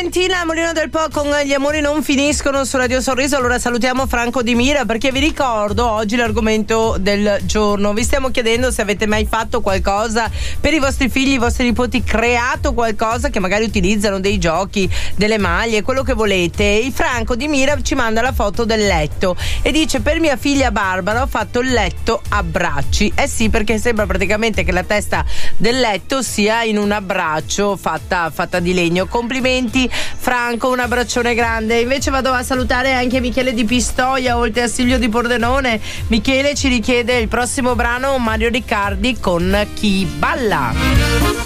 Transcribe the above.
Valentina, Mulino del Po con Gli amori non finiscono su Radio Sorriso. Allora salutiamo Franco Di Mira, perché vi ricordo oggi l'argomento del giorno. Vi stiamo chiedendo se avete mai fatto qualcosa per i vostri figli, i vostri nipoti, creato qualcosa che magari utilizzano, dei giochi, delle maglie, quello che volete. Il Franco Di Mira ci manda la foto del letto e dice: per mia figlia Barbara ho fatto il letto a bracci. Eh sì, perché sembra praticamente che la testa del letto sia in un abbraccio fatta di legno. Complimenti Franco, un abbraccione grande. Invece vado a salutare anche Michele di Pistoia, oltre a Silvio di Pordenone. Michele ci richiede il prossimo brano, Mario Riccardi con Chi balla.